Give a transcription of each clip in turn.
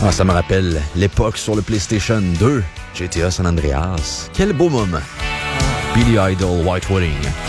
Ah, ça me rappelle l'époque sur le PlayStation 2, GTA San Andreas. Quel beau moment. Billy Idol, White Wedding.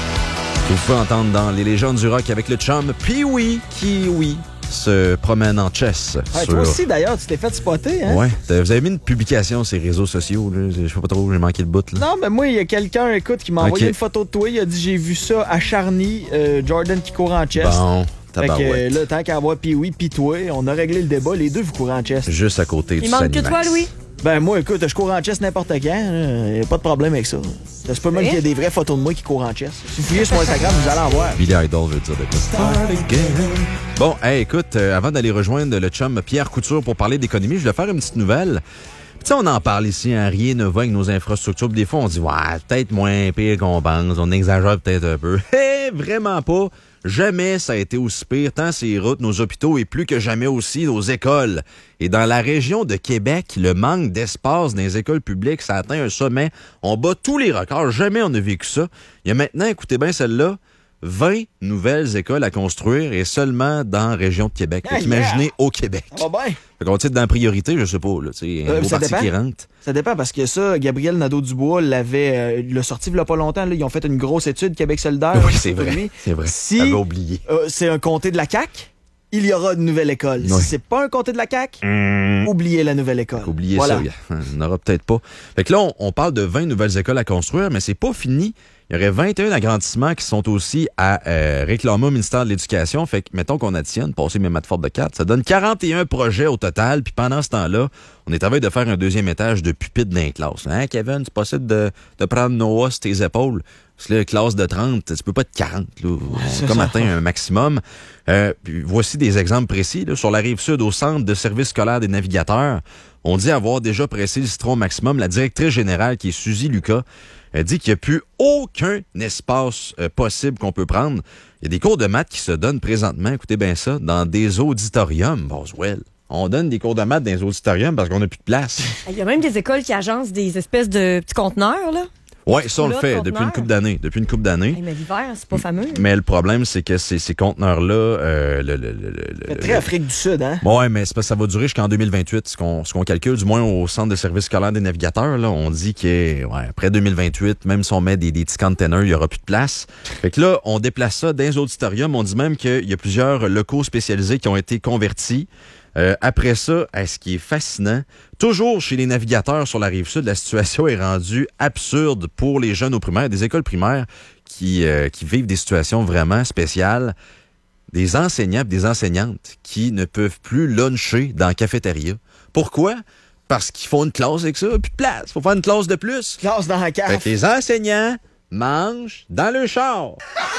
Que vous pouvez entendre dans Les légendes du rock avec le chum Pee-wee qui, oui, se promène en chess. Ouais, toi aussi, d'ailleurs, tu t'es fait spotter, hein? Ouais. Vous avez mis une publication sur les réseaux sociaux, là. Je sais pas trop, j'ai manqué le bout, là. Non, mais moi, il y a quelqu'un, écoute, qui m'a envoyé une photo de toi. Il a dit, j'ai vu ça à Charny, Jordan qui court en chess. Bon, fait que là, tant qu'à avoir Pee-wee pis toi, on a réglé le débat. Les deux, vous courez en chess. Juste à côté du Il manque que toi, Louis? Ben moi, écoute, je cours en chess n'importe quand. Il a pas de problème avec ça. C'est pas mal qu'il y a des vraies photos de moi qui courent en chess. Si vous fouillez sur mon Instagram, vous allez en voir. Billy Idol veut dire de quoi. Bon, hey, écoute, avant d'aller rejoindre le chum Pierre Couture pour parler d'économie, je voulais faire une petite nouvelle. Tu sais, on en parle ici, hein, rien ne va avec nos infrastructures. Puis des fois, on dit, ouais, peut-être moins pire qu'on pense, on exagère peut-être un peu. Hé, vraiment pas. Jamais ça a été aussi pire, tant ces routes, nos hôpitaux et plus que jamais aussi nos écoles. Et dans la région de Québec, le manque d'espace dans les écoles publiques, ça atteint un sommet. On bat tous les records. Jamais on a vécu ça. Il y a maintenant, écoutez bien celle-là, 20 nouvelles écoles à construire et seulement dans la région de Québec. Imaginez au Québec. Ah ben. Fait qu'on titre dans la priorité, je sais pas, là, tu sais, un beau parti qui rentre. Ça dépend parce que ça, Gabriel Nadeau-Dubois l'avait le sorti il y a pas longtemps. Là, ils ont fait une grosse étude Québec solidaire. Oui, c'est vrai. C'est vrai. Si j'avais oublié. C'est un comté de la CAQ, il y aura une nouvelle école. Oui. Si c'est pas un comté de la CAQ, oubliez la nouvelle école. Oubliez ça, on n'aura peut-être pas. Fait que là, on parle de 20 nouvelles écoles à construire, mais c'est pas fini. Il y aurait 21 agrandissements qui sont aussi à réclamer au ministère de l'Éducation. Fait que, mettons qu'on additionne, passer mes maths fortes de 4, ça donne 41 projets au total. Puis pendant ce temps-là, on est en train de faire un deuxième étage de pupitre dans les classes. Hein, Kevin, c'est possible de prendre Noah sur tes épaules? C'est là, classe de 30, tu peux pas être 40. Là. On a comme atteint un maximum. Puis voici des exemples précis. Là. Sur la Rive-Sud, au centre de service scolaire des navigateurs, on dit avoir déjà pressé le citron maximum. La directrice générale, qui est Suzy Lucas, elle dit qu'il n'y a plus aucun espace possible qu'on peut prendre. Il y a des cours de maths qui se donnent présentement, écoutez bien ça, dans des auditoriums, Boswell. On donne des cours de maths dans les auditoriums parce qu'on n'a plus de place. Il y a même des écoles qui agencent des espèces de petits conteneurs, là. Oui, ça, on le fait depuis une couple d'années. Mais l'hiver, c'est pas fameux. Mais le problème, c'est que ces conteneurs-là... C'est très Afrique du Sud, hein? Oui, mais c'est parce que ça va durer jusqu'en 2028, ce qu'on calcule, du moins au Centre de service scolaire des navigateurs. Là, on dit qu'après 2028, même si on met des petits containers, il n'y aura plus de place. Fait que là, on déplace ça dans les auditoriums. On dit même qu'il y a plusieurs locaux spécialisés qui ont été convertis. Après ça, ce qui est fascinant, toujours chez les navigateurs sur la Rive-Sud, la situation est rendue absurde pour les jeunes au primaire, des écoles primaires qui vivent des situations vraiment spéciales. Des enseignants et des enseignantes qui ne peuvent plus luncher dans la cafétéria. Pourquoi? Parce qu'ils font une classe avec ça, plus de place. Faut faire une classe de plus. Classe dans la cave. Fait que les enseignants mangent dans le char.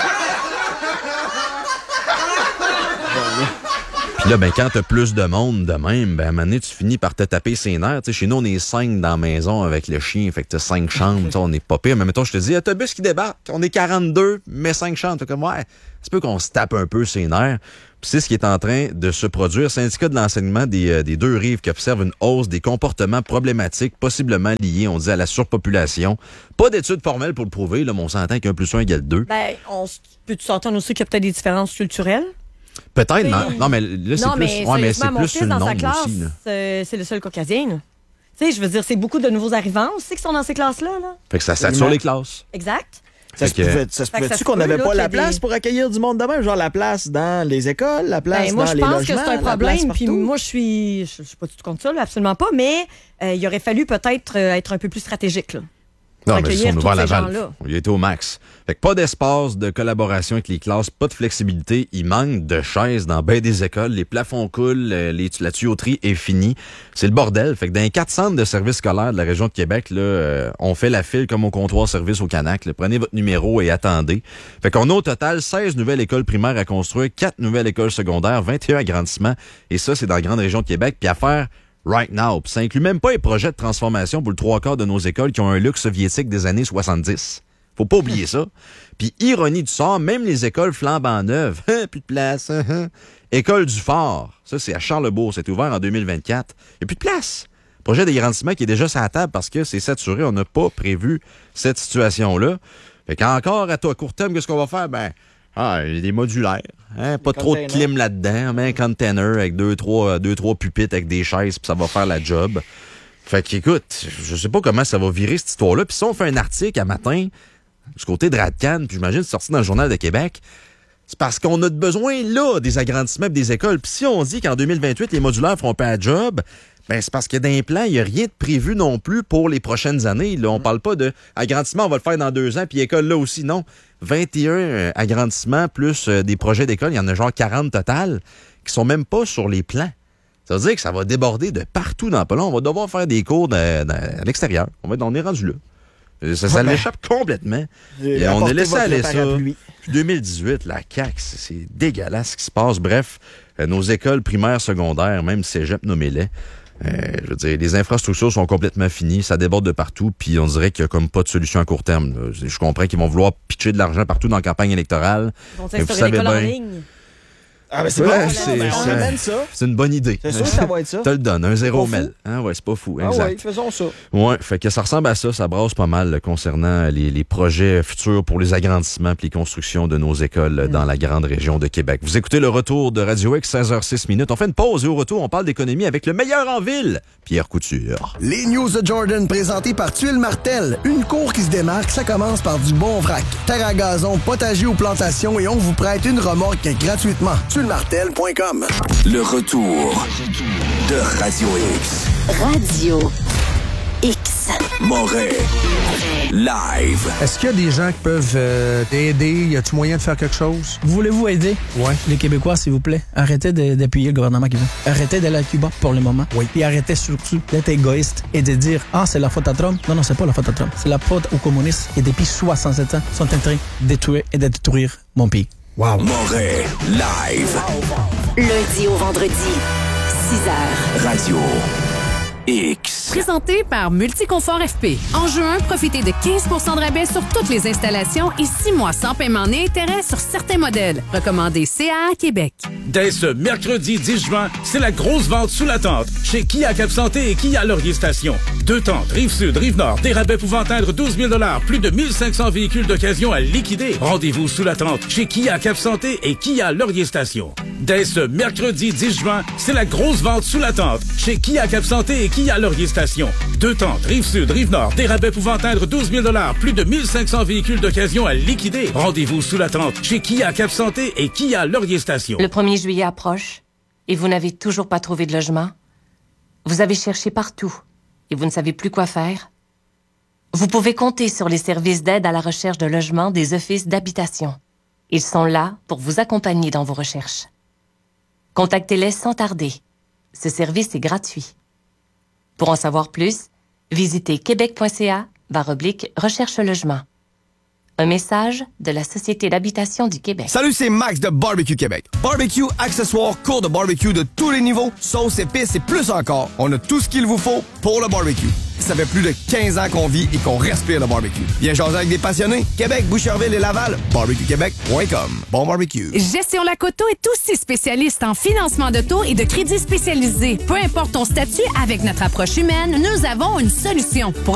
Puis là, quand t'as plus de monde de même, à un moment donné, tu finis par te taper ses nerfs. T'sais, chez nous, on est 5 dans la maison avec le chien, fait que t'as 5 chambres, on n'est pas pire. Mais mettons, je te dis, autobus qui débarque, on est 42, mais 5 chambres. Fait comme, c'est peu qu'on se tape un peu ses nerfs. Puis c'est ce qui est en train de se produire. Syndicat de l'enseignement des deux rives qui observe une hausse des comportements problématiques, possiblement liés, on dit, à la surpopulation. Pas d'études formelles pour le prouver, là, mais on s'entend qu'un plus 1 égale 2. Peux-tu s'entendre aussi qu'il y a peut-être des différences culturelles? Peut-être, non, mais là, c'est plus... Ouais, mais c'est plus sur le nombre aussi. C'est le seul caucasien, tu sais, je veux dire, c'est beaucoup de nouveaux arrivants aussi qui sont dans ces classes-là. Là. Fait que ça sature les classes. Exact. Ça se pouvait-tu qu'on n'avait pas la place pour accueillir du monde demain? Genre la place dans les écoles, la place dans les logements? Moi, je pense que c'est un problème. Puis moi, je suis pas du tout contre ça, là, absolument pas. Mais il aurait fallu peut-être être un peu plus stratégique, là. Non, mais si on ouvre la valve, il était au max. Fait que pas d'espace de collaboration avec les classes, pas de flexibilité. Il manque de chaises dans bien des écoles. Les plafonds coulent, la tuyauterie est finie. C'est le bordel. Fait que dans les 4 centres de services scolaires de la région de Québec, là, on fait la file comme au comptoir service au Canac. Là. Prenez votre numéro et attendez. Fait qu'on a au total 16 nouvelles écoles primaires à construire, 4 nouvelles écoles secondaires, 21 agrandissements. Et ça, c'est dans la grande région de Québec. Puis à faire right now. Puis ça inclut même pas les projets de transformation pour le 3/4 de nos écoles qui ont un luxe soviétique des années 70. Faut pas oublier ça. Puis, ironie du sort, même les écoles flambant neuves, plus de place. École du Fort, ça c'est à Charlebourg, c'est ouvert en 2024. Il n'y a plus de place. Projet d'agrandissement qui est déjà sur la table parce que c'est saturé. On n'a pas prévu cette situation-là. Fait qu'encore à court terme, qu'est-ce qu'on va faire? Ah, des modulaires. Hein? Pas trop de clim là-dedans. Mais un container avec deux, trois pupitres avec des chaises, puis ça va faire la job. Fait qu'écoute, je sais pas comment ça va virer cette histoire-là. Puis si on fait un article à matin, du côté de Radcan, puis j'imagine c'est sorti dans le Journal de Québec, c'est parce qu'on a besoin, là, des agrandissements et des écoles. Puis si on dit qu'en 2028, les modulaires feront pas la job, ben c'est parce que dans les plans, il n'y a rien de prévu non plus pour les prochaines années. Là, on parle pas de agrandissement, on va le faire dans 2 ans, puis école là aussi, non. 21 agrandissements plus des projets d'école, il y en a genre 40 total, qui sont même pas sur les plans. Ça veut dire que ça va déborder de partout dans le plan. On va devoir faire des cours à l'extérieur. On est rendu là. Ça l'échappe complètement. Et on a laissé aller ça. Puis 2018, la CAQ, c'est dégueulasse ce qui se passe. Bref, nos écoles primaires, secondaires, même cégep, nommez-les. Je veux dire, les infrastructures sont complètement finies, ça déborde de partout, puis on dirait qu'il n'y a comme pas de solution à court terme. Là. Je comprends qu'ils vont vouloir pitcher de l'argent partout dans la campagne électorale. Ils vont s'instaurer l'école en ligne. Ah, ben c'est bon, on amène ça. C'est une bonne idée. C'est sûr que ça va être ça. Tu le donnes, un 0 mètre. Hein, ouais, c'est pas fou. Exact. Ah ouais, faisons ça. Ouais, fait que ça ressemble à ça, ça brasse pas mal là, concernant les projets futurs pour les agrandissements et les constructions de nos écoles dans la grande région de Québec. Vous écoutez le retour de Radio X, 16h06. On fait une pause et au retour, on parle d'économie avec le meilleur en ville, Pierre Couture. Les news de Jordan présentées par Tuile Martel. Une cour qui se démarque, ça commence par du bon vrac. Terre à gazon, potager ou plantation et on vous prête une remorque gratuitement. TuileMartel.com. Le retour de Radio X. Radio X. Moret. Live. Est-ce qu'il y a des gens qui peuvent t'aider? Y a-tu moyen de faire quelque chose? Voulez-vous aider? Oui. Les Québécois, s'il vous plaît, arrêtez d'appuyer le gouvernement qui veut. Arrêtez d'aller à Cuba pour le moment. Oui. Puis arrêtez surtout d'être égoïste et de dire « Ah, c'est la faute à Trump. » Non, c'est pas la faute à Trump. C'est la faute aux communistes et depuis 67 ans, sont en train de détruire mon pays. Wow. Moret. Live. Lundi au vendredi, 6h. Radio X. Présenté par Multiconfort FP. En juin, profitez de 15 % de rabais sur toutes les installations et 6 mois sans paiement ni intérêt sur certains modèles. Recommandé CA Québec. Dès ce mercredi 10 juin, c'est la grosse vente sous la tente chez Kia Cap Santé et Kia Laurier Station. 2 tentes, Rive-Sud, Rive-Nord, des rabais pouvant atteindre 12 000 $, plus de 1500 véhicules d'occasion à liquider. Rendez-vous sous la tente chez Kia Cap Santé et Kia Laurier Station. Dès ce mercredi 10 juin, c'est la grosse vente sous la tente chez Kia Cap Santé et Kia Laurier Station. 2 tentes, Rive-Sud, Rive-Nord, des rabais pouvant atteindre 12 000 $, plus de 1500 véhicules d'occasion à liquider. Rendez-vous sous la tente chez Kia Cap Santé et Kia Laurier Station. Le 1er juillet approche et vous n'avez toujours pas trouvé de logement? Vous avez cherché partout et vous ne savez plus quoi faire? Vous pouvez compter sur les services d'aide à la recherche de logement des offices d'habitation. Ils sont là pour vous accompagner dans vos recherches. Contactez-les sans tarder. Ce service est gratuit. Pour en savoir plus, visitez québec.ca/recherche logement. Un message de la Société d'habitation du Québec. Salut, c'est Max de Barbecue Québec. Barbecue, accessoires, cours de barbecue de tous les niveaux, sauces, épices et plus encore. On a tout ce qu'il vous faut pour le barbecue. Ça fait plus de 15 ans qu'on vit et qu'on respire le barbecue. Viens jaser avec des passionnés. Québec, Boucherville et Laval. BarbecueQuébec.com. Bon barbecue. Gestion Lacoto est aussi spécialiste en financement d'auto et de crédits spécialisés. Peu importe ton statut, avec notre approche humaine, nous avons une solution. Pour